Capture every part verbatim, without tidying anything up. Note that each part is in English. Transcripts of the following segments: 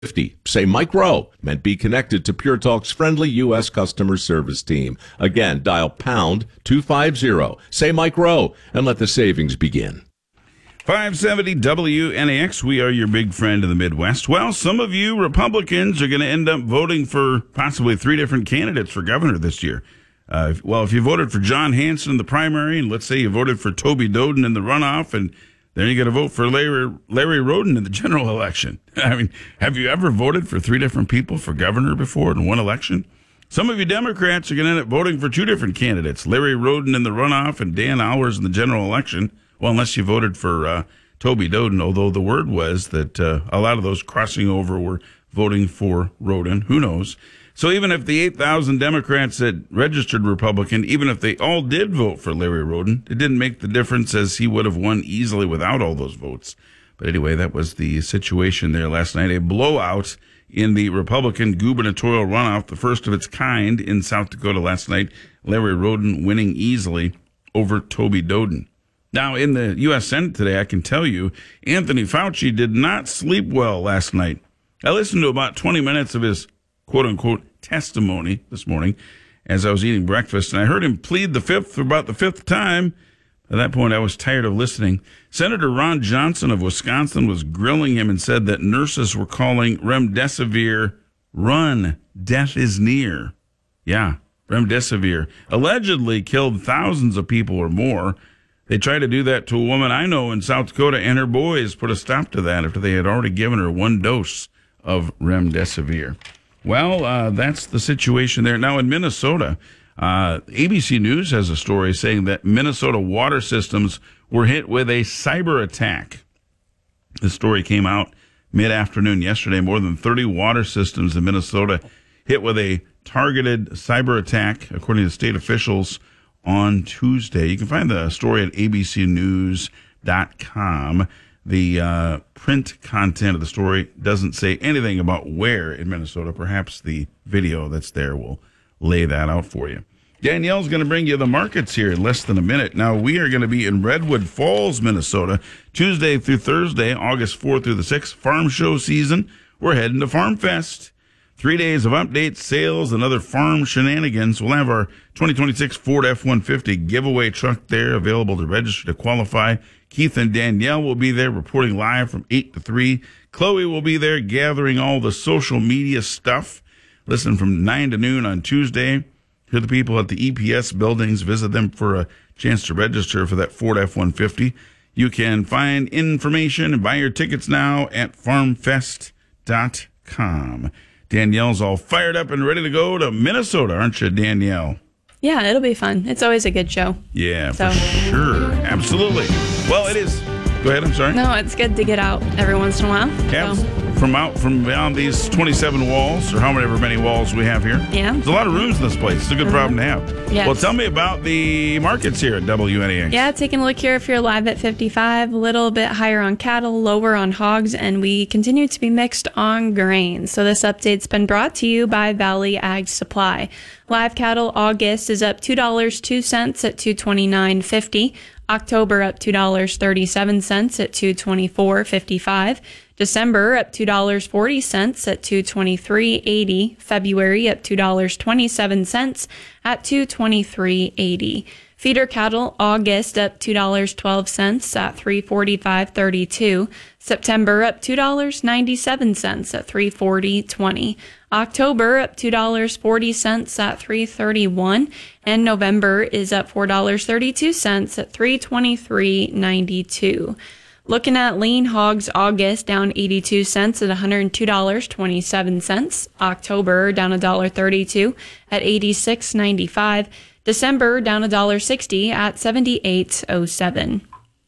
fifty. Say Mike Rowe. Meant be connected to Pure Talk's friendly U S customer service team. Again, dial pound two fifty. Say Mike Rowe and let the savings begin. five seventy W N A X, we are your big friend in the Midwest. Well, some of you Republicans are going to end up voting for possibly three different candidates for governor this year. Uh, if, well, if you voted for John Hanson in the primary, and let's say you voted for Toby Doden in the runoff, and then you got to vote for Larry Larry Roden in the general election. I mean, have you ever voted for three different people for governor before in one election? Some of you Democrats are going to end up voting for two different candidates, Larry Roden in the runoff and Dan Alwers in the general election. Well, unless you voted for uh, Toby Doden, although the word was that uh, a lot of those crossing over were voting for Roden. Who knows? So even if the eight thousand Democrats that registered Republican, even if they all did vote for Larry Roden, it didn't make the difference, as he would have won easily without all those votes. But anyway, that was the situation there last night. A blowout in the Republican gubernatorial runoff, the first of its kind in South Dakota last night. Larry Roden winning easily over Toby Doden. Now, in the U S Senate today, I can tell you, Anthony Fauci did not sleep well last night. I listened to about twenty minutes of his quote-unquote testimony this morning as I was eating breakfast, and I heard him plead the fifth for about the fifth time. At that point, I was tired of listening. Senator Ron Johnson of Wisconsin was grilling him and said that nurses were calling remdesivir, run, death is near. Yeah, remdesivir allegedly killed thousands of people or more. They tried to do that to a woman I know in South Dakota, and her boys put a stop to that after they had already given her one dose of remdesivir. Well, uh, that's the situation there. Now, in Minnesota, uh, A B C News has a story saying that Minnesota water systems were hit with a cyber attack. The story came out mid-afternoon yesterday. More than thirty water systems in Minnesota hit with a targeted cyber attack, according to state officials, on Tuesday. You can find the story at a b c news dot com. The uh, print content of the story doesn't say anything about where in Minnesota. Perhaps the video that's there will lay that out for you. Danielle's going to bring you the markets here in less than a minute. Now, we are going to be in Redwood Falls, Minnesota, Tuesday through Thursday, August fourth through the sixth, farm show season. We're heading to Farm Fest. Three days of updates, sales, and other farm shenanigans. We'll have our twenty twenty-six Ford F one fifty giveaway truck there available to register to qualify. Keith and Danielle will be there reporting live from eight to three. Chloe will be there gathering all the social media stuff. Listen from nine to noon on Tuesday. Hear the people at the E P S buildings. Visit them for a chance to register for that Ford F one fifty. You can find information and buy your tickets now at farm fest dot com. Danielle's all fired up and ready to go to Minnesota, aren't you, Danielle? Yeah, it'll be fun. It's always a good show. Yeah, so. for sure. Absolutely. Well, it is. Go ahead, I'm sorry. No, it's good to get out every once in a while. Yeah, so. From out from beyond these twenty-seven walls, or however many walls we have here. Yeah. There's a lot of rooms in this place. It's a good uh-huh. problem to have. Yes. Well, tell me about the markets here at W N A X. Yeah, taking a look here. If you're live at fifty-five, a little bit higher on cattle, lower on hogs, and we continue to be mixed on grains. So this update's been brought to you by Valley Ag Supply. Live cattle August is up two dollars and two cents at two twenty-nine fifty. October up two dollars and thirty-seven cents at two twenty-four fifty-five. December up two dollars and forty cents at two twenty-three eighty. February up two dollars and twenty-seven cents at two twenty-three eighty. Feeder cattle August up two dollars and twelve cents at three forty-five thirty-two. September up two dollars and ninety-seven cents at three forty twenty. October up two dollars and forty cents at three thirty-one, and November is up four dollars and thirty-two cents at three twenty-three ninety-two. Looking at lean hogs August down eighty-two cents at one hundred two dollars and twenty-seven cents. October down one dollar and thirty-two cents at eighty-six ninety-five. December down one dollar and sixty cents at seventy-eight oh seven.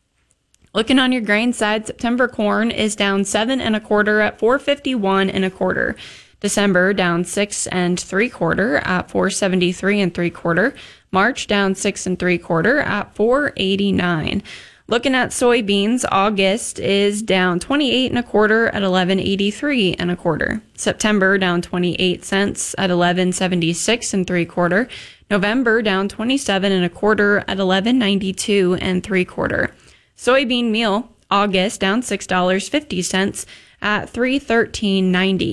Looking on your grain side, September corn is down seven and a quarter at four fifty-one and a quarter. December down six and three quarter at four seventy-three and three quarter. March down six and three quarter at four eighty-nine. Looking at soybeans, August is down twenty-eight and a quarter at eleven eighty-three and a quarter. September down twenty-eight cents at eleven seventy-six and three quarter. November down twenty-seven and a quarter at eleven ninety-two and three quarter. Soybean meal, August down six dollars and fifty cents at three thirteen ninety.